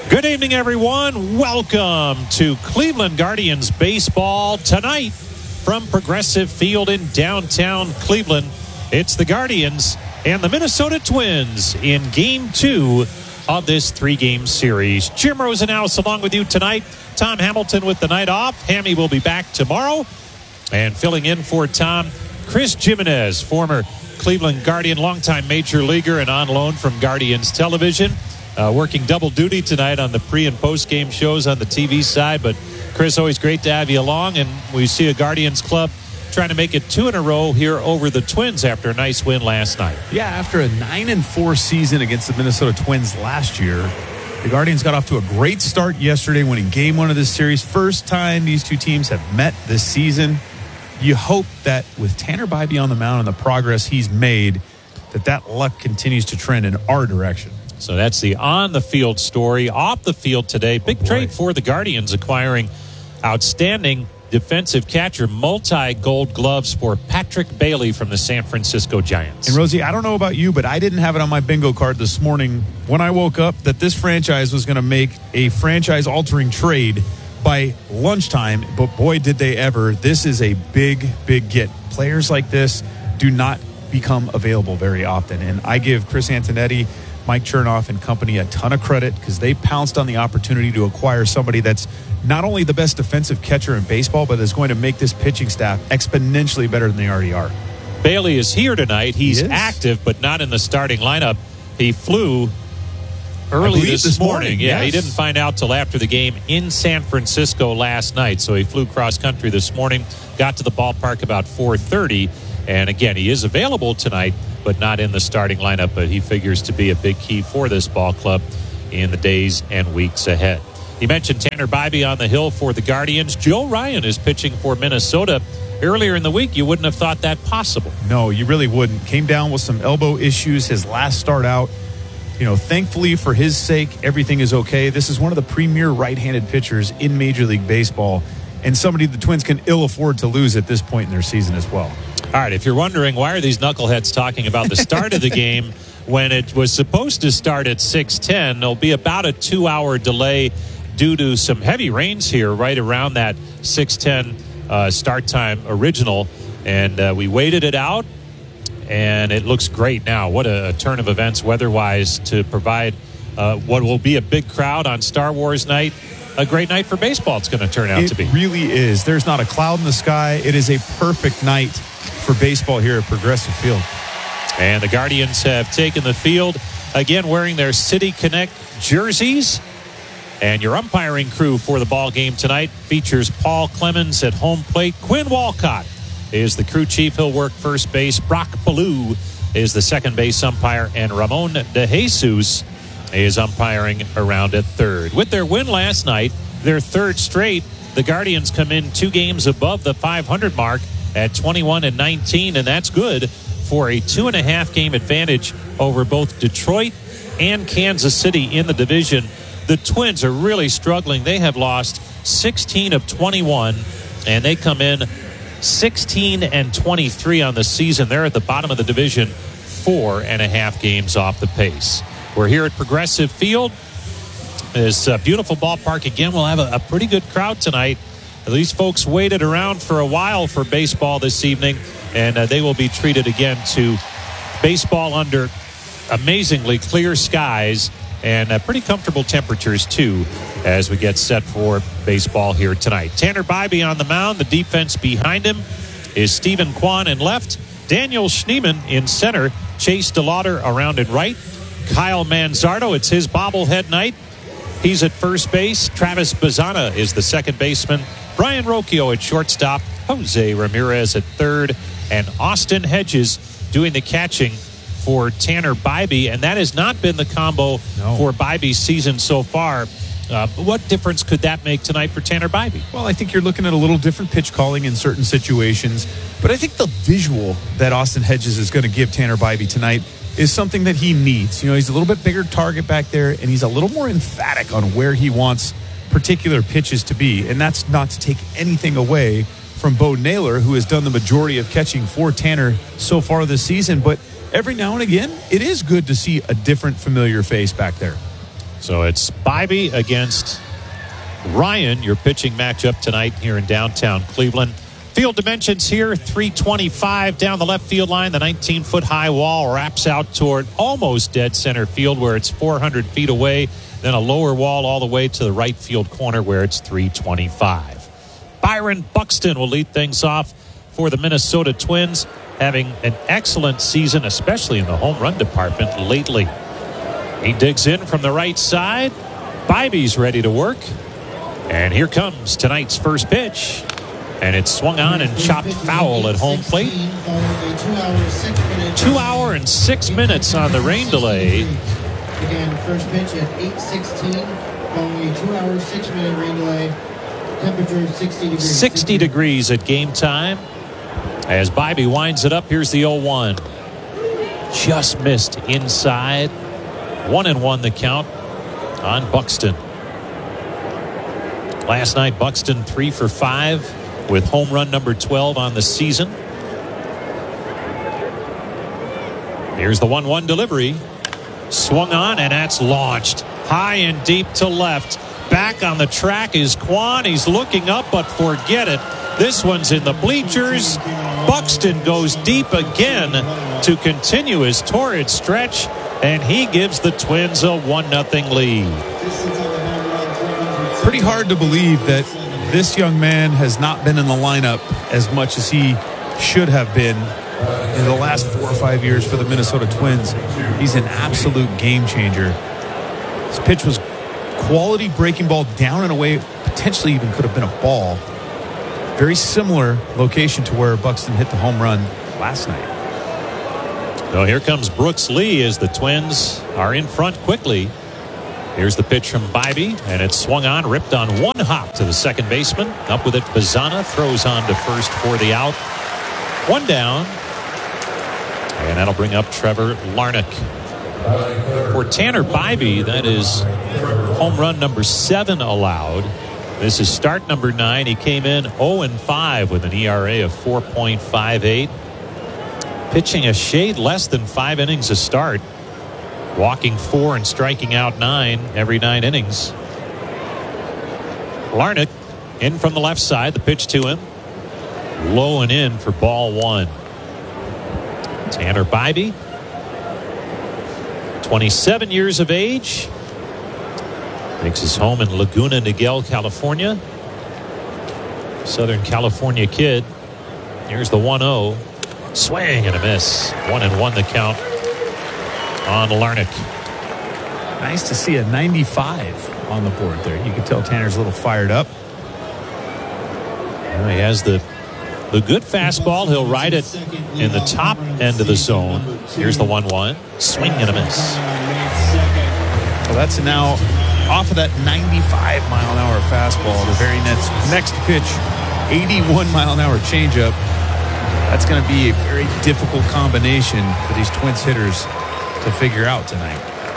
Good evening, everyone. Welcome to Cleveland Guardians baseball tonight from Progressive Field in downtown Cleveland. It's the Guardians and the Minnesota Twins in Game 2 of this three-game series. Jim Rosenhaus along with you tonight. Tom Hamilton with the night off. Hammy will be back tomorrow. And filling in for Tom, Chris Jimenez, former Cleveland Guardian, longtime major leaguer and on loan from Guardians Television. Working double duty tonight on the pre- and post-game shows on the TV side. But, Chris, always great to have you along. And we see a Guardians club trying to make it 2 in a row here over the Twins after a nice win last night. Yeah, after a 9-4 season against the Minnesota Twins last year, the Guardians got off to a great start yesterday, winning Game 1 of this series. First time these two teams have met this season. You hope that with Tanner Bybee on the mound and the progress he's made, that luck continues to trend in our direction. So that's the on-the-field story. Off the field today, big trade for the Guardians, acquiring outstanding defensive catcher, multi-gold gloves for Patrick Bailey from the San Francisco Giants. And, Rosie, I don't know about you, but I didn't have it on my bingo card this morning when I woke up that this franchise was going to make a franchise-altering trade by lunchtime, but boy, did they ever. This is a big, big get. Players like this do not become available very often, and I give Chris Antonetti, Mike Chernoff and company a ton of credit because they pounced on the opportunity to acquire somebody that's not only the best defensive catcher in baseball, but is going to make this pitching staff exponentially better than they already are. Bailey is here tonight. He's active, but not in the starting lineup. He flew early this morning. Yeah, yes. He didn't find out till after the game in San Francisco last night. So he flew cross country this morning, got to the ballpark about 4:30. And again, he is available tonight, but not in the starting lineup. But he figures to be a big key for this ball club in the days and weeks ahead. He mentioned Tanner Bybee on the hill for the Guardians. Joe Ryan is pitching for Minnesota. Earlier in the week, you wouldn't have thought that possible. No, you really wouldn't. Came down with some elbow issues his last start out. You know, thankfully for his sake, everything is okay. This is one of the premier right-handed pitchers in Major League Baseball, and somebody the Twins can ill afford to lose at this point in their season as well. All right, if you're wondering why are these knuckleheads talking about the start of the game when it was supposed to start at 6:10, there'll be about a 2-hour delay due to some heavy rains here right around that 6:10 start time original. And we waited it out, and it looks great now. What a turn of events weather-wise to provide what will be a big crowd on Star Wars night. A great night for baseball it's going to turn out to be. It really is. There's not a cloud in the sky. It is a perfect night for baseball here at Progressive Field. And the Guardians have taken the field, again wearing their City Connect jerseys. And your umpiring crew for the ball game tonight features Paul Clemens at home plate. Quinn Walcott is the crew chief. He'll work first base. Brock Ballou is the second base umpire. And Ramon De Jesus is umpiring around at third. With their win last night, their third straight, the Guardians come in 2 games above the 500 mark at 21-19, and that's good for a 2.5 game advantage over both Detroit and Kansas City in the division. The Twins are really struggling. They have lost 16 of 21, and they come in 16-23 on the season. They're at the bottom of the division, 4.5 games off the pace. We're here at Progressive Field. This beautiful ballpark. Again, we'll have a pretty good crowd tonight. These folks waited around for a while for baseball this evening, and they will be treated again to baseball under amazingly clear skies and pretty comfortable temperatures, too, as we get set for baseball here tonight. Tanner Bybee on the mound. The defense behind him is Stephen Kwan in left, Daniel Schneemann in center, Chase DeLauder around and right, Kyle Manzardo, it's his bobblehead night. He's at first base. Travis Bazzana is the second baseman. Brian Rocchio at shortstop. Jose Ramirez at third. And Austin Hedges doing the catching for Tanner Bybee. And that has not been the combo for Bybee's season so far. What difference could that make tonight for Tanner Bybee? Well, I think you're looking at a little different pitch calling in certain situations. But I think the visual that Austin Hedges is going to give Tanner Bybee tonight is something that he needs. You know, he's a little bit bigger target back there, and he's a little more emphatic on where he wants particular pitches to be. And that's not to take anything away from Bo Naylor, who has done the majority of catching for Tanner so far this season. But every now and again, it is good to see a different familiar face back there. So it's Bybee against Ryan, your pitching matchup tonight here in downtown Cleveland. Field dimensions here, 325 down the left field line. The 19-foot high wall wraps out toward almost dead center field where it's 400 feet away. Then a lower wall all the way to the right field corner where it's 325. Byron Buxton will lead things off for the Minnesota Twins, having an excellent season, especially in the home run department lately. He digs in from the right side. Bybee's ready to work. And here comes tonight's first pitch. And it's swung on and chopped foul at home plate. 2 hour and 6 minutes on the rain delay. Again, first pitch at 8:16, following a 2 hour, 6 minute rain delay. Temperature 60 degrees. 60 degrees at game time. As Bybee winds it up, here's the 0-1. Just missed inside. 1-1 the count on Buxton. Last night, Buxton 3 for 5 with home run number 12 on the season. Here's the 1-1 delivery. Swung on, and that's launched high and deep to left. Back on the track is Kwan. He's looking up, but forget it. This one's in the bleachers. Buxton goes deep again to continue his torrid stretch, and he gives the Twins a 1-0 lead. Pretty hard to believe that this young man has not been in the lineup as much as he should have been in the last 4 or 5 years for the Minnesota Twins. He's an absolute game changer. His pitch was quality breaking ball down and away, potentially even could have been a ball. Very similar location to where Buxton hit the home run last night. So here comes Brooks Lee as the Twins are in front quickly. Here's the pitch from Bybee, and it's swung on, ripped on one hop to the second baseman. Up with it, Bazana throws on to first for the out. One down, and that'll bring up Trevor Larnach. For Tanner Bybee, that is home run number 7 allowed. This is start number 9. He came in 0-5 with an ERA of 4.58. Pitching a shade less than 5 innings a start. Walking 4 and striking out 9 every 9 innings. Larnach in from the left side. The pitch to him. Low and in for ball 1. Tanner Bybee, 27 years of age. Makes his home in Laguna Niguel, California. Southern California kid. Here's the 1-0. Swing and a miss. 1-1 the count on Larnach. Nice to see a 95 on the board there. You can tell Tanner's a little fired up. Well, he has the good fastball. He'll ride it in the top end of the zone. Here's the 1-1. Swing and a miss. Well, that's now off of that 95-mile-an-hour fastball. The very next pitch, 81-mile-an-hour changeup. That's going to be a very difficult combination for these Twins hitters to figure out tonight.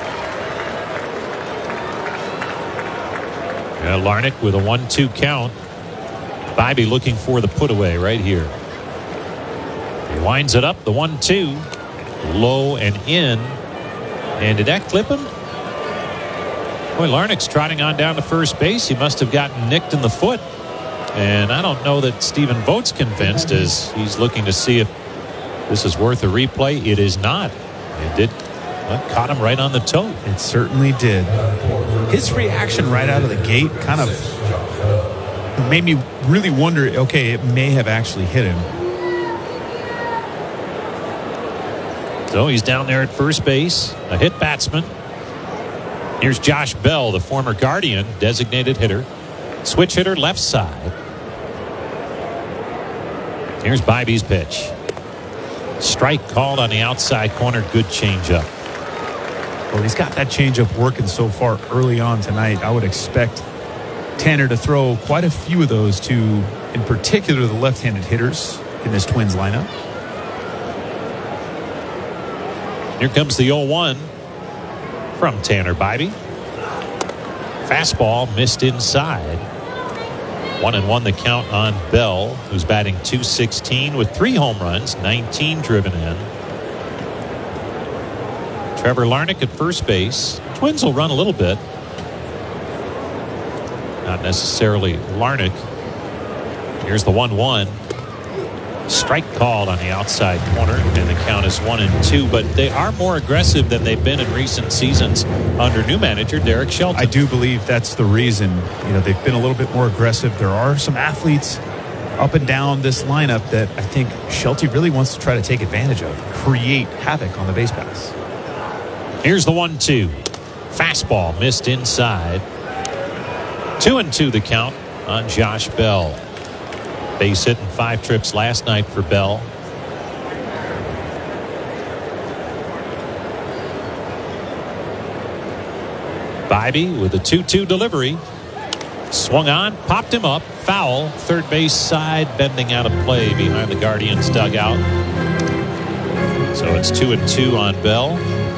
Yeah, Larnach with a 1-2 count. Bybee looking for the put away right here. He winds it up, the 1-2. Low and in. And did that clip him? Boy, Larnach's trotting on down to first base. He must have gotten nicked in the foot. And I don't know that Stephen Vogt's convinced as he's looking to see if this is worth a replay. It is not. It did. Well, caught him right on the toe. It certainly did. His reaction right out of the gate kind of made me really wonder, okay, it may have actually hit him. So he's down there at first base, a hit batsman. Here's Josh Bell, the former Guardian designated hitter. Switch hitter left side. Here's Bybee's pitch. Strike called on the outside corner. Good changeup. Well, he's got that changeup working so far early on tonight. I would expect Tanner to throw quite a few of those to, in particular, the left-handed hitters in this Twins lineup. Here comes the 0-1 from Tanner Bybee. Fastball missed inside. 1-1 the count on Bell, who's batting .216 with 3 home runs, 19 driven in. Trevor Larnach at first base. Twins will run a little bit. not necessarily Larnach. Here's the 1-1. Strike called on the outside corner, and the count is 1-2. But they are more aggressive than they've been in recent seasons under new manager Derek Shelton. I do believe that's the reason. They've been a little bit more aggressive. There are some athletes up and down this lineup that I think Shelty really wants to try to take advantage of, create havoc on the base paths. Here's the 1-2. Fastball missed inside. 2-2 the count on Josh Bell. Base hit in 5 trips last night for Bell. Bibee with a 2-2 delivery. Swung on, popped him up, foul, third base side, bending out of play behind the Guardians dugout. So it's 2-2 on Bell.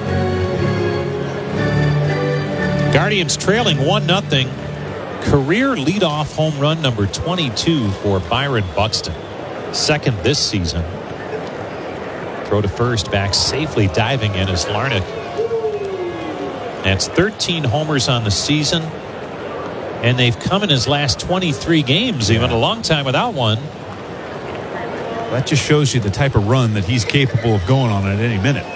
Guardians trailing 1-0. Career leadoff home run number 22 for Byron Buxton. Second this season. Throw to first, back safely diving in as Larnach. That's 13 homers on the season. And they've come in his last 23 games, even a long time without one. That just shows you the type of run that he's capable of going on at any minute.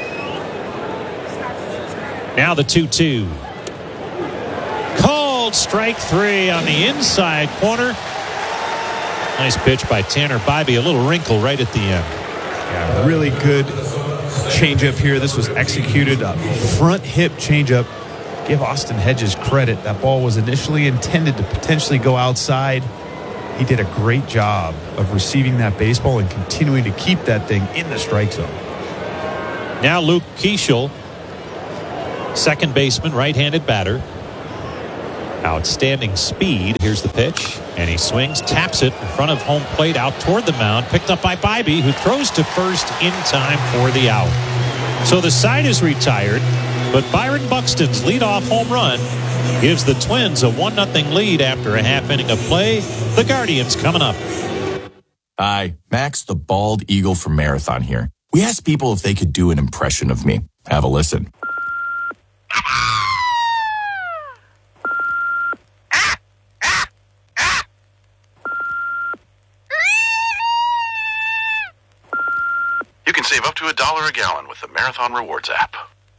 Now the 2-2. Called strike 3 on the inside corner. Nice pitch by Tanner Bibee. A little wrinkle right at the end. Yeah, really good changeup here. This was executed a front hip changeup. Give Austin Hedges credit. That ball was initially intended to potentially go outside. He did a great job of receiving that baseball and continuing to keep that thing in the strike zone. Now Luke Keeschel, second baseman, right-handed batter. Outstanding speed. Here's the pitch. And he swings, taps it in front of home plate out toward the mound. Picked up by Bibee, who throws to first in time for the out. So the side is retired. But Byron Buxton's leadoff home run gives the Twins a 1-0 lead after a half inning of play. The Guardians coming up. Hi, Max the Bald Eagle from Marathon here. We asked people if they could do an impression of me. Have a listen. You can save up to $1 a gallon with the Marathon Rewards app.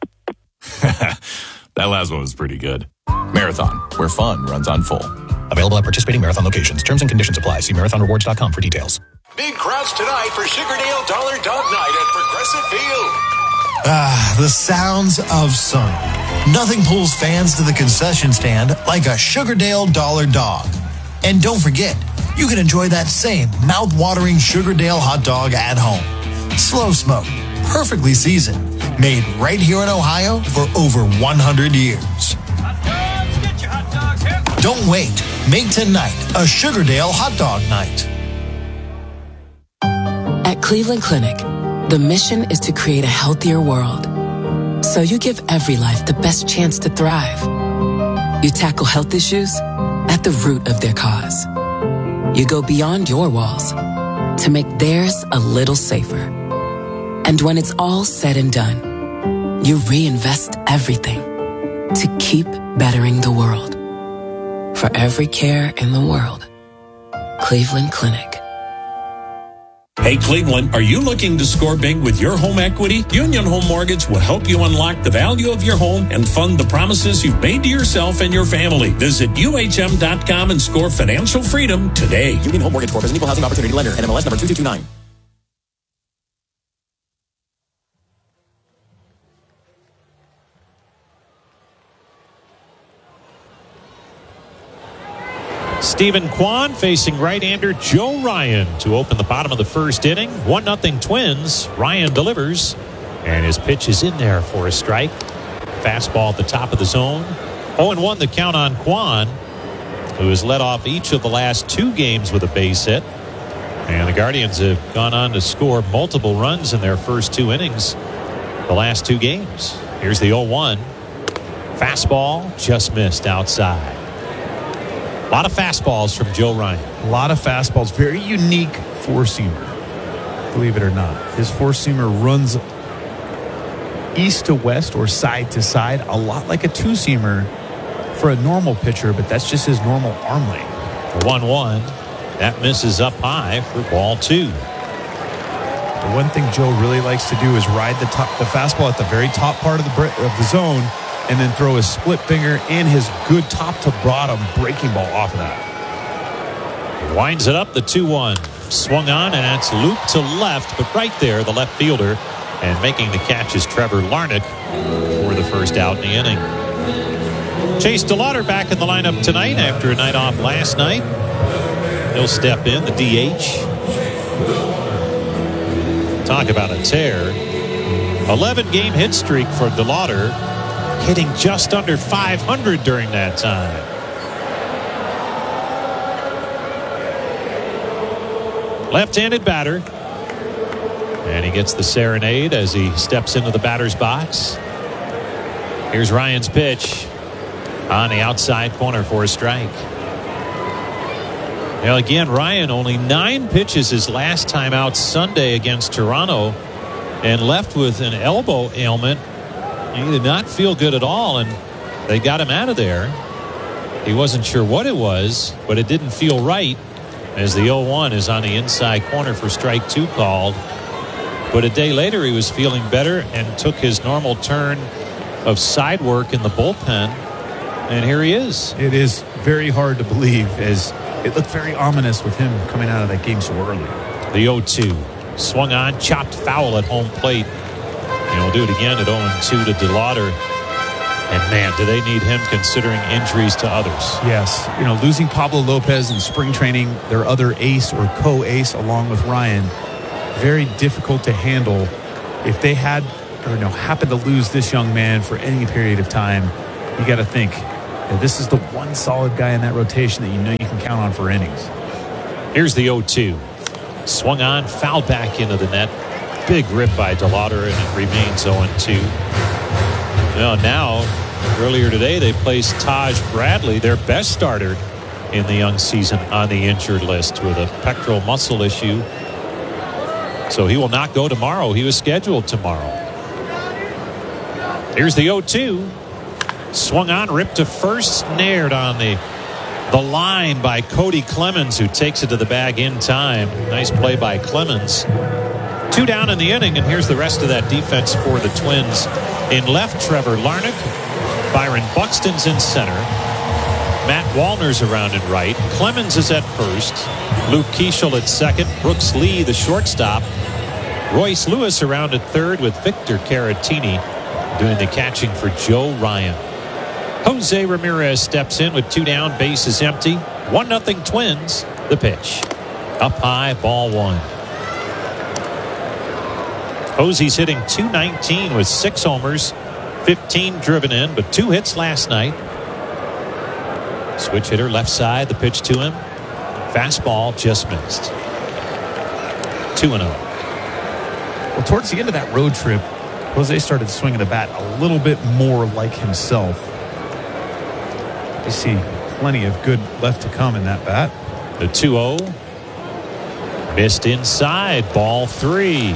That last one was pretty good. Marathon, where fun runs on full. Available at participating Marathon locations. Terms and conditions apply. See marathonrewards.com for details. Big crowds tonight for Sugardale Dollar Dog Night at Progressive Field. The sounds of summer. Nothing pulls fans to the concession stand like a Sugardale Dollar Dog. And don't forget, you can enjoy that same mouth-watering Sugardale hot dog at home. Slow smoke, perfectly seasoned, made right here in Ohio for over 100 years. Don't wait. Make tonight a Sugardale hot dog night. At Cleveland Clinic, the mission is to create a healthier world. So you give every life the best chance to thrive. You tackle health issues at the root of their cause. You go beyond your walls to make theirs a little safer. And when it's all said and done, you reinvest everything to keep bettering the world. For every care in the world, Cleveland Clinic. Hey Cleveland, are you looking to score big with your home equity? Union Home Mortgage will help you unlock the value of your home and fund the promises you've made to yourself and your family. Visit UHM.com and score financial freedom today. Union Home Mortgage Corp is an equal housing opportunity lender. NMLS number 2229. Stephen Kwan facing right-hander Joe Ryan to open the bottom of the first inning. 1-0 Twins. Ryan delivers, and his pitch is in there for a strike. Fastball at the top of the zone. 0-1 the count on Kwan, who has led off each of the last 2 games with a base hit. And the Guardians have gone on to score multiple runs in their first 2 innings the last 2 games. Here's the 0-1. Fastball just missed outside. A lot of fastballs from Joe Ryan. A lot of fastballs. Very unique four-seamer, believe it or not. His four-seamer runs east to west or side to side, a lot like a two-seamer for a normal pitcher, but that's just his normal arm length. The 1-1. That misses up high for ball 2. The one thing Joe really likes to do is ride the fastball at the very top part of the zone and then throw his split finger and his good top to bottom breaking ball off of that. He winds it up, the 2-1. Swung on, and that's looped to left, but right there, the left fielder. And making the catch is Trevor Larnach for the first out in the inning. Chase DeLauder back in the lineup tonight after a night off last night. He'll step in, the DH. Talk about a tear. 11-game hit streak for DeLauder, hitting just under 500 during that time. Left-handed batter. And he gets the serenade as he steps into the batter's box. Here's Ryan's pitch on the outside corner for a strike. Now again, Ryan only 9 pitches his last time out Sunday against Toronto and left with an elbow ailment. He did not feel good at all, and they got him out of there. He wasn't sure what it was, but it didn't feel right as the 0-1 is on the inside corner for strike 2 called. But a day later, he was feeling better and took his normal turn of side work in the bullpen. And here he is. It is very hard to believe, as it looked very ominous with him coming out of that game so early. The 0-2. Swung on, chopped foul at home plate. And he'll do it again at 0-2 to DeLauder. And man, do they need him considering injuries to others. Yes. Losing Pablo Lopez in spring training, their other ace or co-ace along with Ryan, very difficult to handle. If they happened to lose this young man for any period of time, you got to think that this is the one solid guy in that rotation that you can count on for innings. Here's the 0-2. Swung on, fouled back into the net. Big rip by DeLauder, and it remains 0-2. Now, earlier today, they placed Taj Bradley, their best starter in the young season, on the injured list with a pectoral muscle issue. So he will not go tomorrow. He was scheduled tomorrow. Here's the 0-2. Swung on, ripped to first, snared on the line by Cody Clemens, who takes it to the bag in time. Nice play by Clemens. 2 down in the inning, and here's the rest of that defense for the Twins. In left, Trevor Larnach. Byron Buxton's in center. Matt Wallner's around in right. Clemens is at first. Luke Keeschel at second. Brooks Lee, the shortstop. Royce Lewis around at third with Victor Caratini doing the catching for Joe Ryan. Jose Ramirez steps in with 2 down, base is empty. 1-0 Twins. The pitch. Up high, ball 1. Jose's hitting .219 with 6 homers, 15 driven in, but 2 hits last night. Switch hitter left side, the pitch to him. Fastball just missed. 2-0. Well, towards the end of that road trip, Jose started swinging the bat a little bit more like himself. You see plenty of good left to come in that bat. The 2-0. Missed inside, ball 3.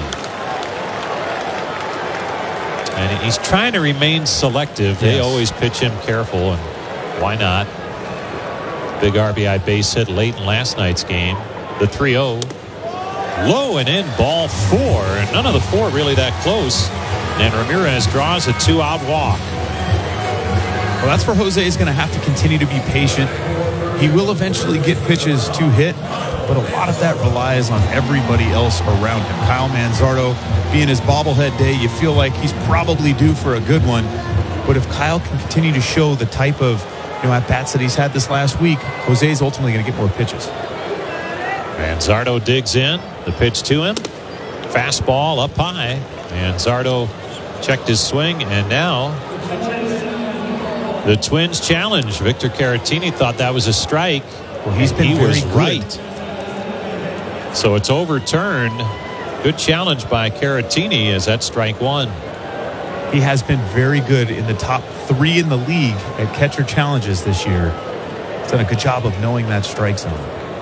And he's trying to remain selective. They always pitch him careful, and why not? Big RBI base hit late in last night's game. The 3-0. Low and in, ball 4. And none of the 4 really that close. And Ramirez draws a 2-out walk. Well, that's where Jose is going to have to continue to be patient. He will eventually get pitches to hit, but a lot of that relies on everybody else around him. Kyle Manzardo being his bobblehead day, you feel like he's probably due for a good one. But if Kyle can continue to show the type of at-bats that he's had this last week, Jose's ultimately going to get more pitches. Manzardo digs in. The pitch to him. Fastball up high. Manzardo checked his swing, and now the Twins challenge. Victor Caratini thought that was a strike. Well, he was right. So it's overturned. Good challenge by Caratini as that's strike 1. He has been very good in the top 3 in the league at catcher challenges this year. He's done a good job of knowing that strike zone.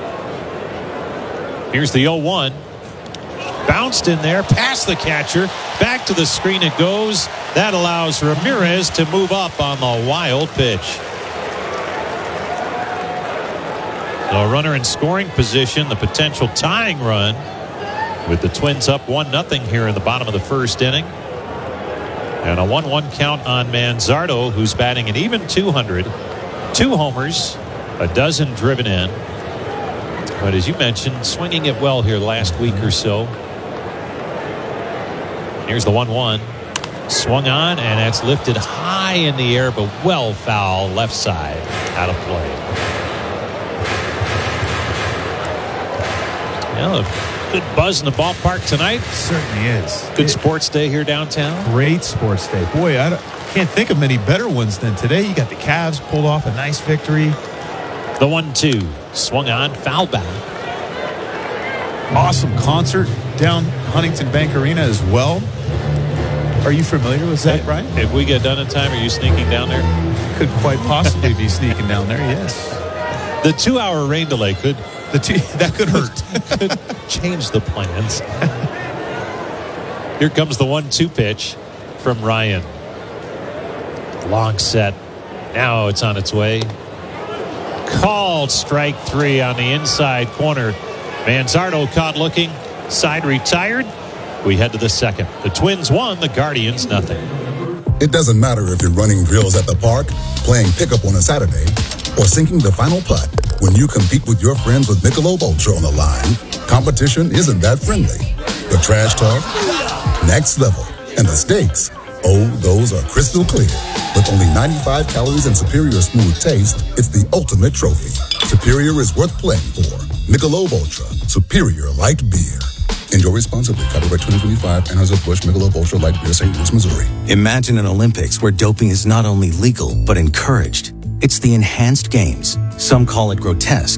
Here's the 0-1. Bounced in there, past the catcher, back to the screen it goes. That allows Ramirez to move up on the wild pitch. So a runner in scoring position, the potential tying run with the Twins up 1-0 here in the bottom of the first inning. And a 1-1 count on Manzardo, who's batting an even 200. 2 homers, a dozen driven in. But as you mentioned, swinging it well here last week or so. Here's the 1-1. Swung on, and that's lifted high in the air, but well foul left side, out of play. Well, a good buzz in the ballpark tonight. Certainly is. Good sports day here downtown. Great sports day. Boy, I can't think of many better ones than today. You got the Cavs pulled off a nice victory. The 1-2. Swung on, foul back. Awesome concert down Huntington Bank Arena as well. Are you familiar with that, Brian? If we get done in time, are you sneaking down there? Could quite possibly be sneaking down there, yes. The 2-hour rain delay could... that could hurt. Could change the plans. Here comes the 1-2 pitch from Ryan. Long set. Now it's on its way. Called strike 3 on the inside corner. Manzardo caught looking. Side retired. We head to the second. The Twins won, the Guardians nothing. It doesn't matter if you're running drills at the park, playing pickup on a Saturday, or sinking the final putt. When you compete with your friends with Michelob Ultra on the line, competition isn't that friendly. The trash talk, next level, and the stakes, oh, those are crystal clear. With only 95 calories and superior smooth taste, it's the ultimate trophy. Superior is worth playing for. Michelob Ultra, superior light beer. Enjoy responsibly. Copyright 2025, Anheuser-Busch Michelob Ultra Light Beer, St. Louis, Missouri. Imagine an Olympics where doping is not only legal, but encouraged. It's the enhanced games. Some call it grotesque.